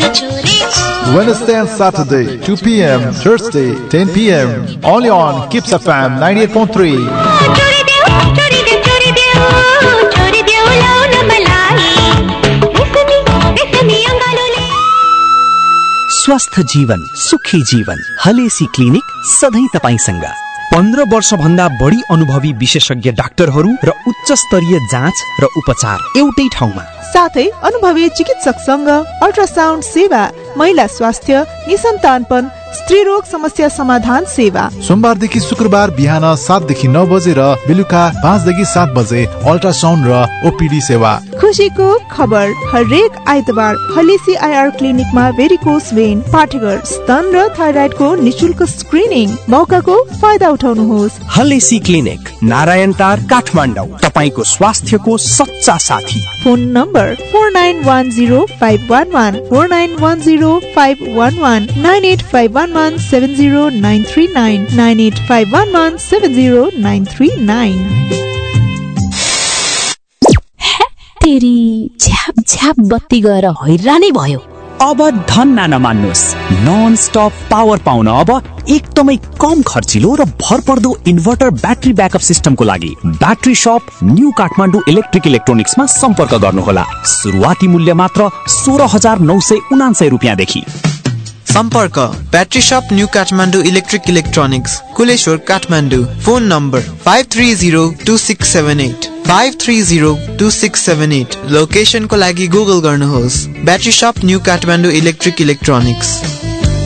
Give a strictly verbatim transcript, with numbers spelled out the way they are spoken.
Wednesday and Saturday, two p m, Thursday, ten p m, only on Kips F M ninety-eight point three. स्वस्थ जीवन सुखी जीवन Halesi clinic सधैं तपाईसँग पन्ध्र वर्ष भन्दा बढी अनुभवी विशेषज्ञ डाक्टरहरू र उच्च स्तरीय जाँच र उपचार एउटै ठाउँमा साथै अनुभवी चिकित्सकसँग अल्ट्रासाउन्ड सेवा महिला स्वास्थ्य निसन्तानपन स्त्री रोग समस्या समाधान सेवा सोमबारदेखि शुक्रबार बिहान सात देखि नौ बजे र बेलुका पाँच देखि सात बजे अल्ट्रासाउन्ड र ओपीडी सेवा। खुसीको खबर हरेक आइतबार हलेसी आइआर क्लिनिकमा भेरिकोस भेन पाठेघर स्तन र थाइराइडको निशुल्क स्क्रिनिङ मौकाको फाइदा उठाउनुहोस्। हलेसी क्लिनिक नारायण टार काठमाडौँ तपाईको स्वास्थ्यको सच्चा साथी। Phone number four nine one zero five one one four nine one zero five one one nine at five one one seven zero nine three nine nine at five one one seven zero nine three nine. तेरी झ्याप झ्याप बत्ती गएर हैरानै भयो। अब धन्न नमान्नुस् non stop power पाउन अब एकदमै कम खर्चिलो र भरपर्दो इन्भर्टर ब्याट्री ब्याकअप सिस्टमको लागि ब्याट्री शप न्यू काठमाडौँ इलेक्ट्रिक इलेक्ट्रोनिक्समा सम्पर्क गर्नुहोला। सुरुवाती मूल्य मात्र सोह्र हजार नौ सय उनान्सय रुपियाँदेखि। सम्पर्क ब्याट्री शप new Kathmandu electric electronics Kuleshwar Kathmandu. Phone number five three zero two six seven at five three zero two six seven at. लोकेसनको लागि गुगल गर्नुहोस् ब्याट्री शप न्यू काठमाडौँ इलेक्ट्रिक इलेक्ट्रोनिक्स।